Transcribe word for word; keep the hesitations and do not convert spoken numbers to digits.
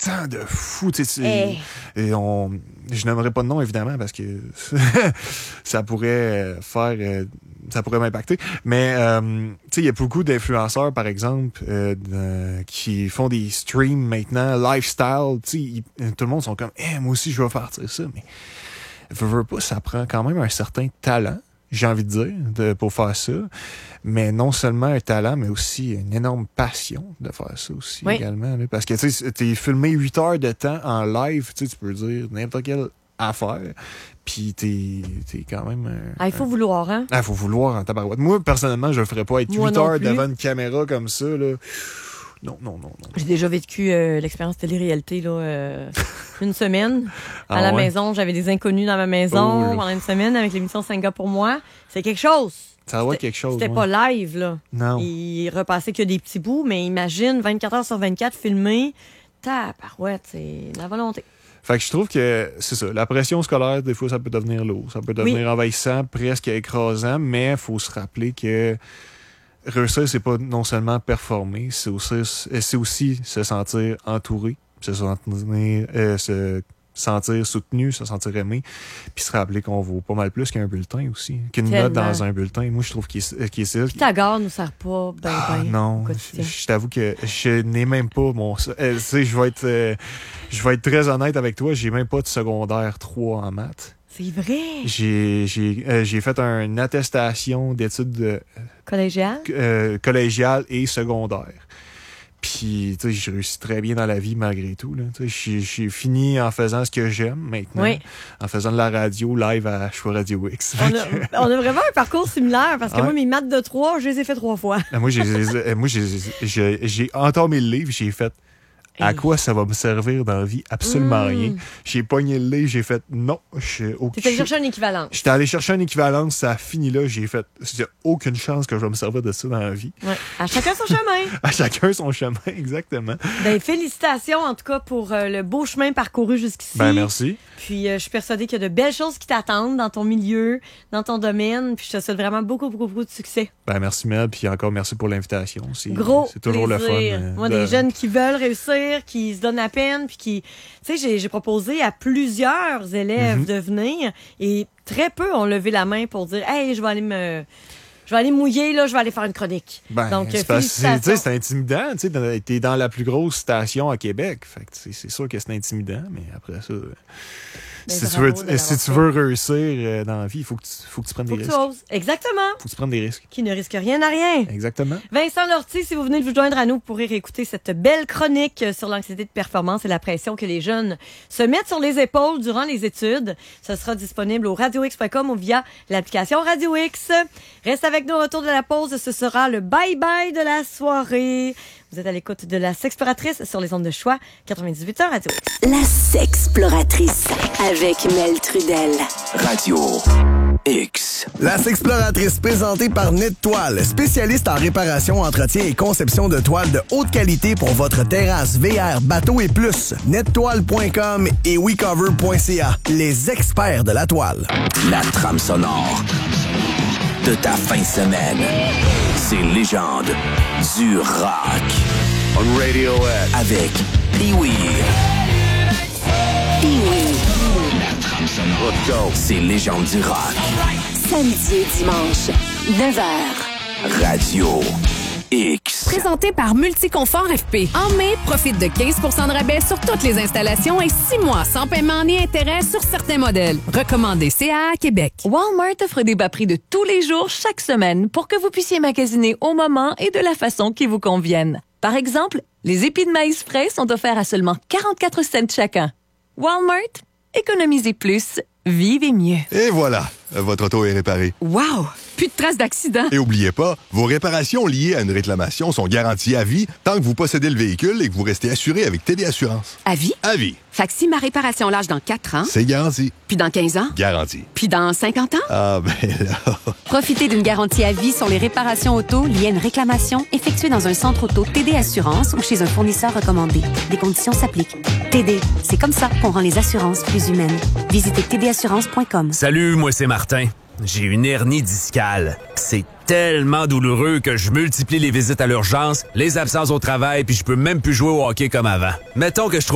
temps de fou. Tu sais, Hey. et on, je n'aimerais pas de nom, évidemment, parce que ça pourrait faire... euh, ça pourrait m'impacter. Mais, euh, tu sais, il y a beaucoup d'influenceurs, par exemple, euh, de- qui font des streams maintenant, lifestyle. Tu sais, ils- tout le monde sont comme, eh, moi aussi, je vais faire ça. Mais, veux, veux pas, ça prend quand même un certain talent, j'ai envie de dire, de, pour faire ça. Mais non seulement un talent, mais aussi une énorme passion de faire ça aussi, Oui. également. Là. Parce que, tu sais, t'es filmé huit heures de temps en live, tu sais, tu peux dire n'importe quelle affaire. Puis t'es, t'es quand même... un- Ah, il faut vouloir, hein? Ah, faut vouloir en tabarouette. Moi, personnellement, je le ferais pas être Moi huit non heures plus. devant une caméra comme ça, là. Non, non, non, non. J'ai déjà vécu euh, l'expérience télé-réalité, là, euh, une semaine. À Ah la ouais? maison, j'avais des inconnus dans ma maison Oh là. pendant une semaine avec l'émission cinq gars pour moi. C'est quelque chose. Ça doit être C'était- quelque chose. C'était ouais. pas live, là. Non. Il repassait que des petits bouts, mais imagine, vingt-quatre heures sur vingt-quatre, filmé. Tabarouette, c'est de la volonté. Fait que je trouve que c'est ça. La pression scolaire, des fois, ça peut devenir lourd. Ça peut devenir Oui. envahissant, presque écrasant, mais il faut se rappeler que réussir, c'est pas non seulement performer, c'est aussi, c'est aussi se sentir entouré, se sentir, euh, se sentir soutenu, se sentir aimé, puis se rappeler qu'on vaut pas mal plus qu'un bulletin aussi, qu'une note Tellement. dans un bulletin. Moi, je trouve qu'il est, qu'il est ça. Puis ta gare nous sert pas ben Ah, ben non, au je, quotidien. je t'avoue que je n'ai même pas mon... euh, tu sais, je vais être euh, je vais être très honnête avec toi, j'ai même pas de secondaire trois en maths. C'est vrai. J'ai j'ai euh, j'ai fait une attestation d'études euh, Collégial? euh, collégiales et secondaires. Puis, tu sais, j'ai réussi très bien dans la vie malgré tout. Là. Tu sais, J'ai j'ai fini en faisant ce que j'aime maintenant, Oui. en faisant de la radio live à Choix Radio X. On Fait a, que- on a vraiment un parcours similaire parce que Ouais. moi, mes maths de trois, je les ai fait trois fois. Ah, Moi, j'ai euh, moi, j'ai j'ai- j'ai entamé le livre, j'ai fait à Hey. quoi ça va me servir dans la vie? Absolument Mm. rien. J'ai pogné le livre, j'ai fait non. Je, Tu allé chercher un équivalent. J'étais allé chercher une équivalence, ça a fini là, j'ai fait il y a aucune chance que je vais me servir de ça dans la vie. Ouais. À chacun son chemin. À chacun son chemin, exactement. Ben, félicitations en tout cas pour euh, le beau chemin parcouru jusqu'ici. Ben merci. Puis euh, je suis persuadée qu'il y a de belles choses qui t'attendent dans ton milieu, dans ton domaine. Puis je te souhaite vraiment beaucoup, beaucoup, beaucoup de succès. Ben merci Mel, puis encore merci pour l'invitation. C'est Gros c'est toujours plaisir. le fun. euh, Moi, de- des jeunes qui veulent réussir, qui se donnent la peine, puis qui... Tu sais, j'ai, j'ai proposé à plusieurs élèves Mhm. de venir et très peu ont levé la main pour dire « Hey, je vais aller me... Je vais aller mouiller, là, je vais aller faire une chronique. » Ben, Donc, c'est euh, parce que c'est- tu sais, félicitations. c'est intimidant, tu sais, dans- t'es dans la plus grosse station à Québec. Fait que c'est c'est sûr que c'est intimidant, mais après ça, euh, Ben, si, tu bravo veux, de l'avoir si tu fait. veux réussir euh, dans la vie, il faut que tu, faut que tu prennes Faut des que tu risques. oses. Exactement. Faut que tu prennes des risques. Qui ne risque rien à rien. Exactement. Vincent Lortie, si vous venez de vous joindre à nous, vous pourrez réécouter cette belle chronique sur l'anxiété de performance et la pression que les jeunes se mettent sur les épaules durant les études. Ce sera disponible au radio x point com ou via l'application Radio X. Reste avec nous au retour de la pause. Ce sera le bye-bye de la soirée. Vous êtes à l'écoute de La Sexploratrice sur les ondes de choix quatre-vingt-dix-huit heures Radio X. La Sexploratrice avec Mel Trudel. Radio X. La Sexploratrice présentée par Net-Toile, spécialiste en réparation, entretien et conception de toiles de haute qualité pour votre terrasse, V R, bateau et plus. net toile point com et we cover point c a, les experts de la toile. La trame sonore de ta fin de semaine. Ces légendes du rock. On Radio X. Avec Pee-Wee. Pee-Wee. Let's go. Ces légendes du rock. Samedi et dimanche, neuf heures. Radio X. Présenté par Multiconfort F P. En mai, profite de quinze pour cent de rabais sur toutes les installations et six mois sans paiement ni intérêt sur certains modèles. Recommandé C A A Québec. Walmart offre des bas prix de tous les jours, chaque semaine, pour que vous puissiez magasiner au moment et de la façon qui vous convienne. Par exemple, les épis de maïs frais sont offerts à seulement quarante-quatre cents chacun. Walmart, économisez plus, vivez mieux. Et voilà, votre auto est réparée. Wow! Plus de traces d'accident. Et oubliez pas, vos réparations liées à une réclamation sont garanties à vie tant que vous possédez le véhicule et que vous restez assuré avec T D Assurance. À vie? À vie. Fait que si ma réparation lâche dans quatre ans, C'est garanti. puis dans quinze ans, Garanti. puis dans cinquante ans, Ah ben là... profitez d'une garantie à vie sur les réparations auto liées à une réclamation effectuée dans un centre auto T D Assurance ou chez un fournisseur recommandé. Des conditions s'appliquent. T D, c'est comme ça qu'on rend les assurances plus humaines. Visitez t d assurance point com. Salut, moi c'est Martin. J'ai une hernie discale. C'est tellement douloureux que je multiplie les visites à l'urgence, les absences au travail, puis je peux même plus jouer au hockey comme avant. Mettons que je trouve